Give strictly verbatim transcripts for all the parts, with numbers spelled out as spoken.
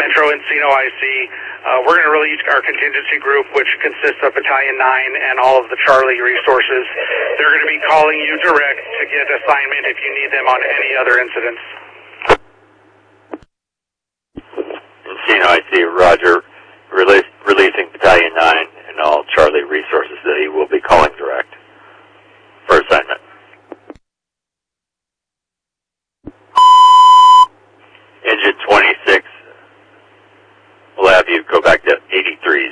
Metro Encino I C. Uh, we're going to release our contingency group, which consists of Battalion nine and all of the Charlie resources. They're going to be calling you direct to get assignment if you need them on any other incidents. Encino I C, Roger. Release, releasing Battalion nine and all Charlie resources that he will be calling direct for assignment. Engine twenty-six, we'll have you go back to eighty-threes.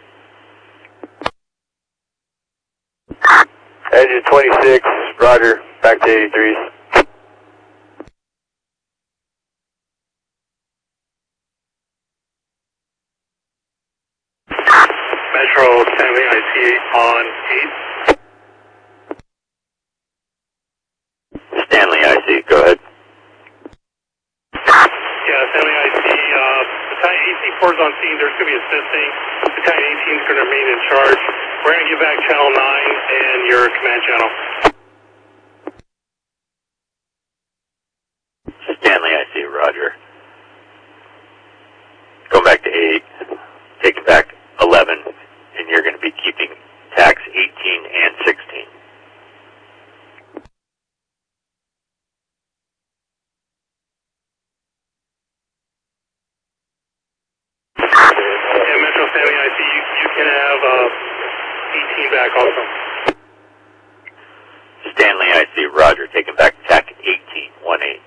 Engine twenty-six, Roger, back to eighty-threes. Metro Stanley I C on eight. Stanley I C, go ahead. Yeah, Stanley I C, uh, Battalion eighteen four is on scene. There's going to be assisting. Battalion eighteen is going to remain in charge. We're going to give back channel nine and your command channel. Stanley I C, Roger. Go back to eight, take it back eleven, and you're going to be keeping tax eighteen and sixteen. Yeah, Metro Stanley I C, you, you can have uh, eighteen back also. Stanley I C, Roger, taking back tac eighteen, one eight.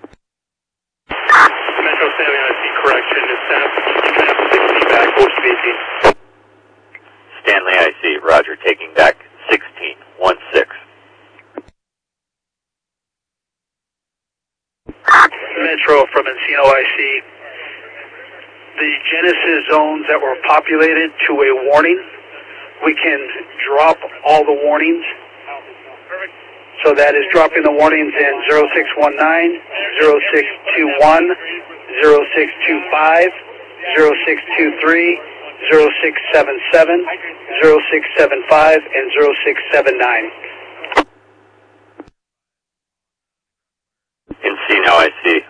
Metro Stanley I C, correction, is that you can have sixteen back, we'll keep eighteen. Stanley I C, Roger, taking back sixteen, one six. Metro from Encino I C. The Genesis zones that were populated to a warning, we can drop all the warnings. So that is dropping the warnings in zero six one nine, zero six two one, zero six two five, zero six two three, zero six seven seven, zero six seven five, and zero six seven nine. Encino I C,